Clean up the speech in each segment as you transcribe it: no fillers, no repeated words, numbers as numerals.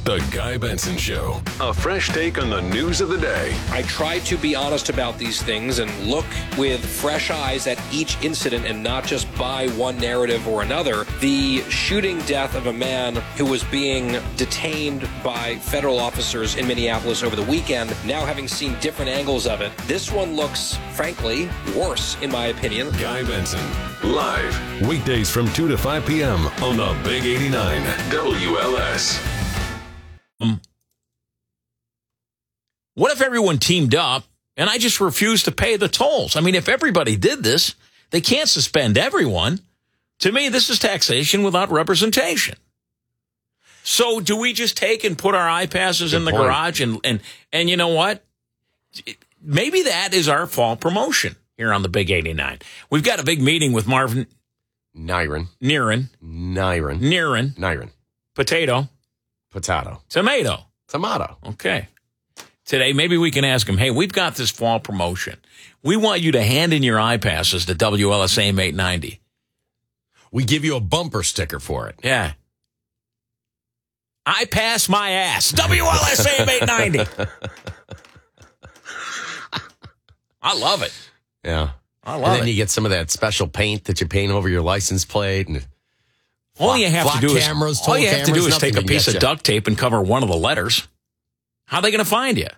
The Guy Benson Show. A fresh take on the news of the day. I try to be honest about these things and look with fresh eyes at each incident and not just buy one narrative or another. The shooting death of a man who was being detained by federal officers in Minneapolis over the weekend, now having seen different angles of it, this one looks, frankly, worse, in my opinion. Guy Benson, live, weekdays from 2 to 5 p.m. on the Big 89 WLS. What if everyone teamed up and I just refused to pay the tolls? I mean, if everybody did this, they can't suspend everyone. To me, this is taxation without representation. So do we just take and put our iPasses in the garage and you know what? Maybe that is our fall promotion here on the Big 89. We've got a big meeting with Marvin Niren. Potato. Tomato. Okay. Today, maybe we can ask him, hey, we've got this fall promotion. We want you to hand in your iPasses to WLSAM 890. We give you a bumper sticker for it. Yeah. I pass my ass. WLSAM 890. I love it. Yeah. I love it. And then you get some of that special paint that you paint over your license plate. And all you have to do is take a piece of duct tape and cover one of the letters. How are they going to find you?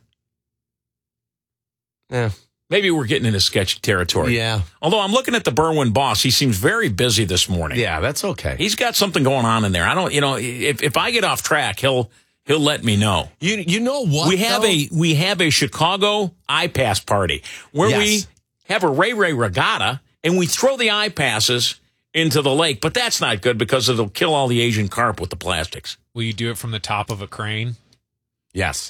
Yeah. Maybe we're getting into sketchy territory. Yeah. Although I'm looking at the Berwyn boss. He seems very busy this morning. Yeah, that's okay. He's got something going on in there. I don't, if I get off track, he'll let me know. You know what? We have a Chicago iPass party where we have a Ray regatta and we throw the iPasses into the lake, but that's not good because it'll kill all the Asian carp with the plastics. Will you do it from the top of a crane? Yes.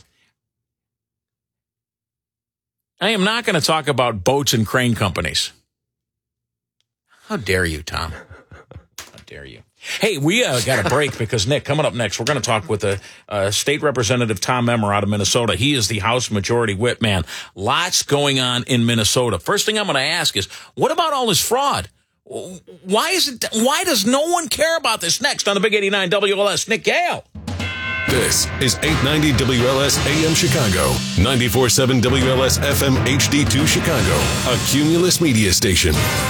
I am not going to talk about boats and crane companies. How dare you, Tom? How dare you? Hey, we got a break because, Nick, coming up next, we're going to talk with State Representative Tom Emmer out of Minnesota. He is the House Majority Whip man. Lots going on in Minnesota. First thing I'm going to ask is, what about all this fraud? Why does no one care about this? Next on the Big 89 WLS, Nick Gale. This is 890 WLS AM Chicago, 94.7 WLS FM HD2 Chicago, a Cumulus media station.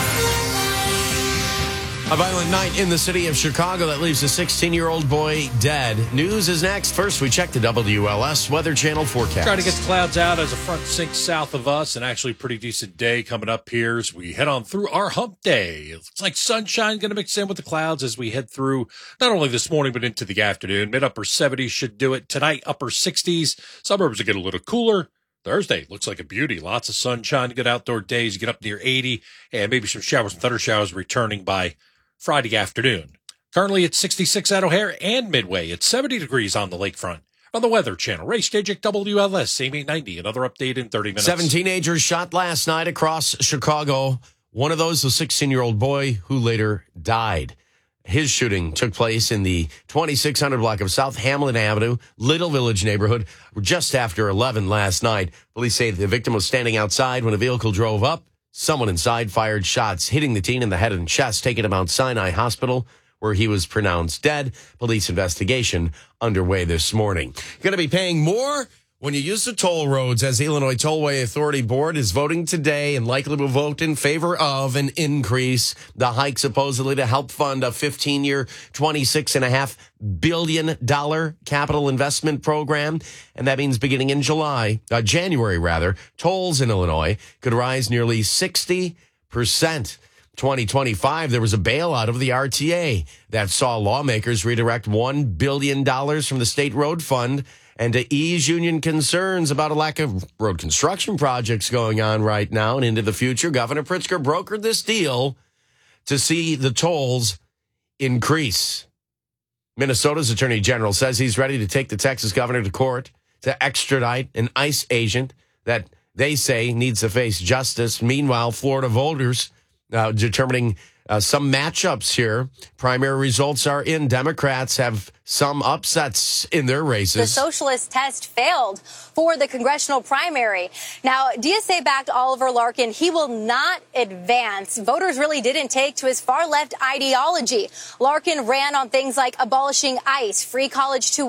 A violent night in the city of Chicago that leaves a 16-year-old boy dead. News is next. First, we check the WLS Weather Channel forecast. Trying to get the clouds out as a front sinks south of us. An actually pretty decent day coming up here as we head on through our hump day. It looks like sunshine going to mix in with the clouds as we head through not only this morning but into the afternoon. Mid-upper 70s should do it. Tonight, upper 60s. Suburbs will get a little cooler. Thursday looks like a beauty. Lots of sunshine, good outdoor days. You get up near 80 and maybe some showers and thunder showers returning by Friday afternoon. Currently it's 66 at O'Hare and Midway. It's 70 degrees on the lakefront. On the Weather Channel, Ray Stajic, WLS, same 890. Another update in 30 minutes. 7 teenagers shot last night across Chicago. One of those, a 16-year-old boy who later died. His shooting took place in the 2600 block of South Hamlin Avenue, Little Village neighborhood, just after 11 last night. Police say the victim was standing outside when a vehicle drove up. Someone inside fired shots, hitting the teen in the head and chest, taking him to Mount Sinai Hospital, where he was pronounced dead. Police investigation underway this morning. Going to be paying more when you use the toll roads, as the Illinois Tollway Authority Board is voting today and likely will vote in favor of an increase. The hike supposedly to help fund a 15-year, $26.5 billion capital investment program. And that means beginning in January, tolls in Illinois could rise nearly 60%. 2025, there was a bailout of the RTA that saw lawmakers redirect $1 billion from the state road fund and to ease union concerns about a lack of road construction projects going on right now and into the future. Governor Pritzker brokered this deal to see the tolls increase. Minnesota's attorney general says he's ready to take the Texas governor to court to extradite an ICE agent that they say needs to face justice. Meanwhile, Florida voters determining some matchups here. Primary results are in. Democrats have some upsets in their races. The socialist test failed for the congressional primary. Now, DSA-backed Oliver Larkin, he will not advance. Voters really didn't take to his far-left ideology. Larkin ran on things like abolishing ICE, free college tuition,